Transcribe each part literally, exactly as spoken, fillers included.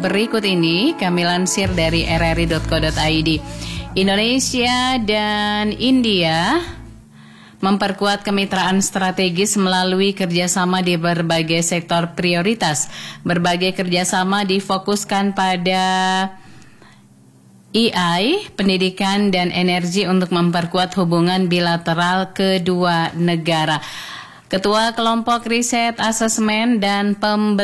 berikut ini kami lansir dari r r i titik co titik i d. Indonesia dan India memperkuat kemitraan strategis melalui kerjasama di berbagai sektor prioritas. Berbagai kerjasama difokuskan pada A I, pendidikan dan energi untuk memperkuat hubungan bilateral kedua negara. Ketua Kelompok Riset Asesmen dan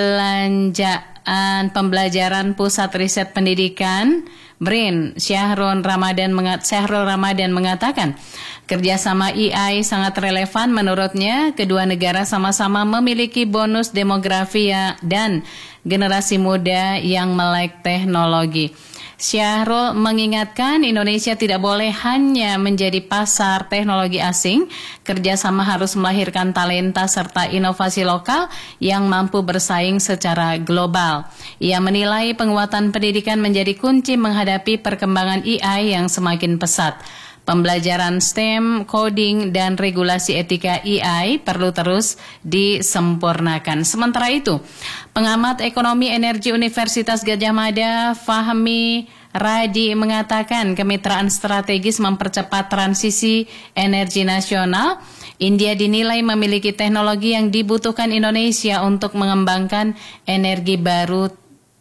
Pembelanjaan Pembelajaran Pusat Riset Pendidikan B R I N, Syahrul Ramadan, mengat, Syahrul Ramadan mengatakan, kerjasama A I sangat relevan menurutnya. Kedua negara sama-sama memiliki bonus demografi dan generasi muda yang melek teknologi. Syahrul mengingatkan Indonesia tidak boleh hanya menjadi pasar teknologi asing. Kerjasama harus melahirkan talenta serta inovasi lokal yang mampu bersaing secara global. Ia menilai penguatan pendidikan menjadi kunci menghadapi perkembangan A I yang semakin pesat. Pembelajaran S T E M, coding, dan regulasi etika A I perlu terus disempurnakan. Sementara itu, pengamat ekonomi energi Universitas Gadjah Mada, Fahmi Radi, mengatakan kemitraan strategis mempercepat transisi energi nasional. India dinilai memiliki teknologi yang dibutuhkan Indonesia untuk mengembangkan energi baru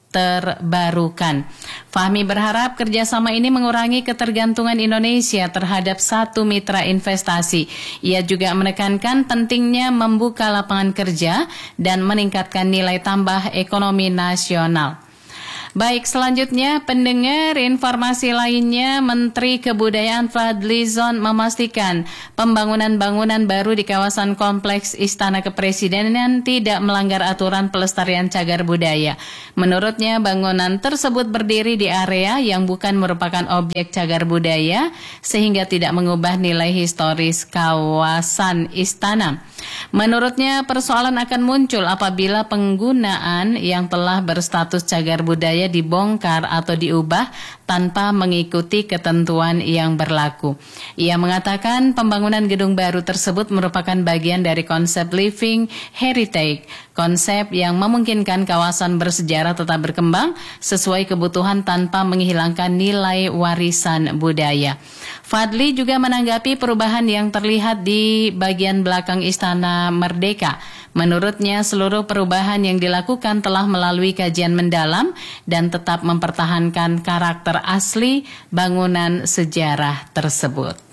terbarukan. Fahmi berharap kerjasama ini mengurangi ketergantungan Indonesia terhadap satu mitra investasi. Ia juga menekankan pentingnya membuka lapangan kerja dan meningkatkan nilai tambah ekonomi nasional. Baik, selanjutnya pendengar informasi lainnya, Menteri Kebudayaan Fadly Zon memastikan pembangunan-bangunan baru di kawasan kompleks Istana Kepresidenan tidak melanggar aturan pelestarian cagar budaya. Menurutnya, bangunan tersebut berdiri di area yang bukan merupakan objek cagar budaya sehingga tidak mengubah nilai historis kawasan istana. Menurutnya, persoalan akan muncul apabila penggunaan yang telah berstatus cagar budaya dibongkar atau diubah tanpa mengikuti ketentuan yang berlaku. Ia mengatakan pembangunan gedung baru tersebut merupakan bagian dari konsep living heritage, konsep yang memungkinkan kawasan bersejarah tetap berkembang sesuai kebutuhan tanpa menghilangkan nilai warisan budaya. Fadly juga menanggapi perubahan yang terlihat di bagian belakang Istana Merdeka. Menurutnya, seluruh perubahan yang dilakukan telah melalui kajian mendalam dan tetap mempertahankan karakter asli bangunan sejarah tersebut.